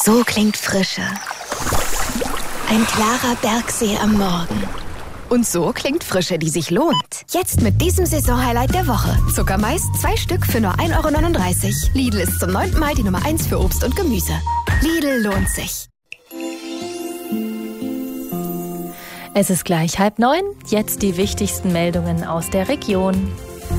So klingt Frische. Ein klarer Bergsee am Morgen. Und so klingt Frische, die sich lohnt. Jetzt mit diesem Saisonhighlight der Woche. Zuckermais 2 Stück für nur 1,39 €. Lidl ist zum 9. Mal die Nummer 1 für Obst und Gemüse. Lidl lohnt sich. Es ist gleich 8:30. Jetzt die wichtigsten Meldungen aus der Region.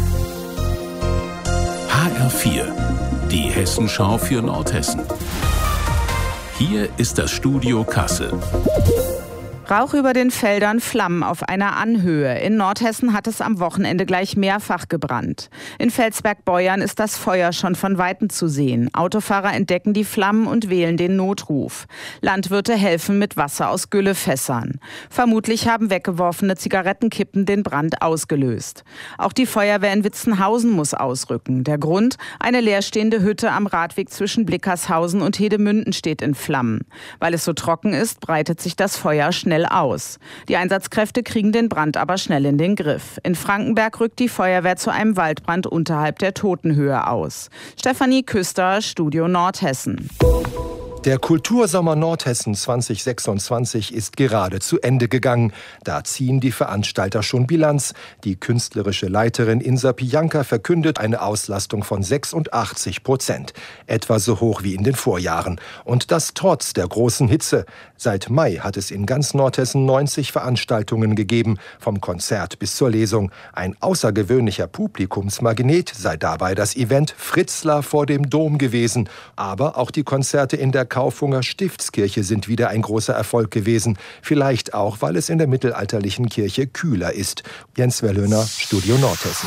HR4, die Hessenschau für Nordhessen. Hier ist das Studio Kassel. Rauch über den Feldern, Flammen auf einer Anhöhe. In Nordhessen hat es am Wochenende gleich mehrfach gebrannt. In Felsberg-Beuern ist das Feuer schon von Weitem zu sehen. Autofahrer entdecken die Flammen und wählen den Notruf. Landwirte helfen mit Wasser aus Güllefässern. Vermutlich haben weggeworfene Zigarettenkippen den Brand ausgelöst. Auch die Feuerwehr in Witzenhausen muss ausrücken. Der Grund? Eine leerstehende Hütte am Radweg zwischen Blickershausen und Hedemünden steht in Flammen. Weil es so trocken ist, breitet sich das Feuer schnell aus. Die Einsatzkräfte kriegen den Brand aber schnell in den Griff. In Frankenberg rückt die Feuerwehr zu einem Waldbrand unterhalb der Totenhöhe aus. Stefanie Küster, Studio Nordhessen. Der Kultursommer Nordhessen 2026 ist gerade zu Ende gegangen. Da ziehen die Veranstalter schon Bilanz. Die künstlerische Leiterin Insa Pijanka verkündet eine Auslastung von 86%. Etwa so hoch wie in den Vorjahren. Und das trotz der großen Hitze. Seit Mai hat es in ganz Nordhessen 90 Veranstaltungen gegeben, vom Konzert bis zur Lesung. Ein außergewöhnlicher Publikumsmagnet sei dabei das Event Fritzlar vor dem Dom gewesen. Aber auch die Konzerte in der Kaufhunger Stiftskirche sind wieder ein großer Erfolg gewesen. Vielleicht auch, weil es in der mittelalterlichen Kirche kühler ist. Jens Wellhöhner, Studio Nordhessen.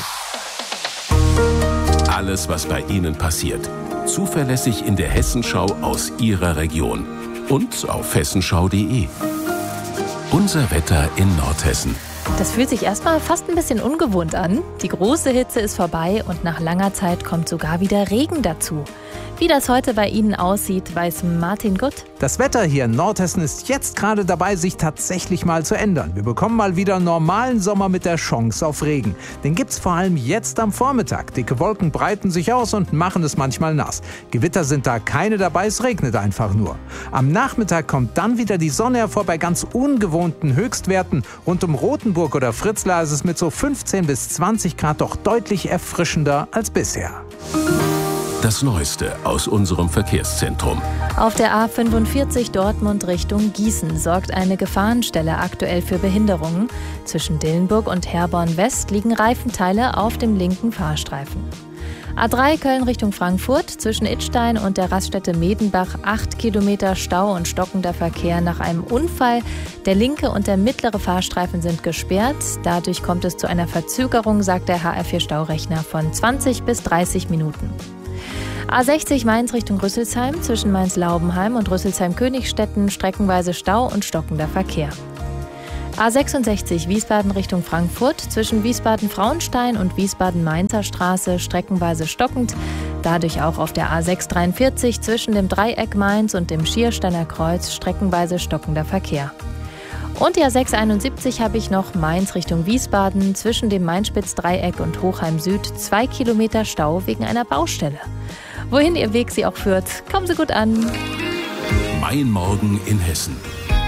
Alles, was bei Ihnen passiert. Zuverlässig in der Hessenschau aus Ihrer Region. Und auf hessenschau.de. Unser Wetter in Nordhessen. Das fühlt sich erstmal fast ein bisschen ungewohnt an. Die große Hitze ist vorbei und nach langer Zeit kommt sogar wieder Regen dazu. Wie das heute bei Ihnen aussieht, weiß Martin Gutt. Das Wetter hier in Nordhessen ist jetzt gerade dabei, sich tatsächlich mal zu ändern. Wir bekommen mal wieder normalen Sommer mit der Chance auf Regen. Den gibt's vor allem jetzt am Vormittag. Dicke Wolken breiten sich aus und machen es manchmal nass. Gewitter sind da keine dabei, es regnet einfach nur. Am Nachmittag kommt dann wieder die Sonne hervor bei ganz ungewohnten Höchstwerten. Rund um Rothenburg oder Fritzlar ist es mit so 15 bis 20 Grad doch deutlich erfrischender als bisher. Das Neueste aus unserem Verkehrszentrum. Auf der A45 Dortmund Richtung Gießen sorgt eine Gefahrenstelle aktuell für Behinderungen. Zwischen Dillenburg und Herborn West liegen Reifenteile auf dem linken Fahrstreifen. A3 Köln Richtung Frankfurt, zwischen Idstein und der Raststätte Medenbach 8 Kilometer Stau und stockender Verkehr nach einem Unfall. Der linke und der mittlere Fahrstreifen sind gesperrt. Dadurch kommt es zu einer Verzögerung, sagt der HR4-Staurechner, von 20 bis 30 Minuten. A60 Mainz Richtung Rüsselsheim, zwischen Mainz-Laubenheim und Rüsselsheim-Königstetten streckenweise Stau und stockender Verkehr. A66 Wiesbaden Richtung Frankfurt, zwischen Wiesbaden-Frauenstein und Wiesbaden-Mainzer Straße streckenweise stockend. Dadurch auch auf der A643 zwischen dem Dreieck Mainz und dem Schiersteiner Kreuz streckenweise stockender Verkehr. Und die A671 habe ich noch Mainz Richtung Wiesbaden, zwischen dem Mainspitz-Dreieck und Hochheim Süd 2 Kilometer Stau wegen einer Baustelle. Wohin Ihr Weg Sie auch führt, kommen Sie gut an. Mein Morgen in Hessen.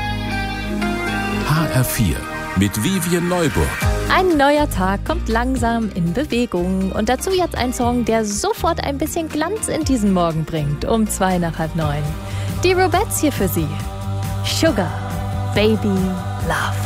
HR4 mit Vivian Neuburg. Ein neuer Tag kommt langsam in Bewegung. Und dazu jetzt ein Song, der sofort ein bisschen Glanz in diesen Morgen bringt. Um 8:45. Die Rubettes hier für Sie. Sugar, Baby, Love.